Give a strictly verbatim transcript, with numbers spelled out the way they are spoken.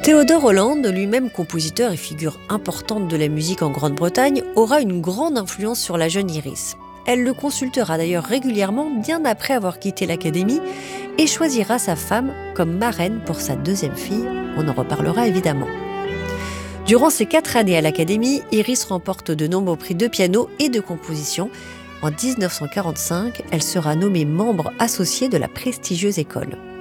Théodore Holland, lui-même compositeur et figure importante de la musique en Grande-Bretagne, aura une grande influence sur la jeune Iris. Elle le consultera d'ailleurs régulièrement bien après avoir quitté l'académie et choisira sa femme comme marraine pour sa deuxième fille. On en reparlera évidemment. Durant ses quatre années à l'académie, Iris remporte de nombreux prix de piano et de composition. En dix-neuf cent quarante-cinq, elle sera nommée membre associée de la prestigieuse école.